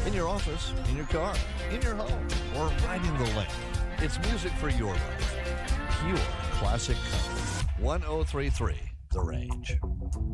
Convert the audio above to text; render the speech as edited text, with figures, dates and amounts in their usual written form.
In your office, in your car, in your home, or riding the lake. It's music for your life. Pure classic country. 1033 The Range.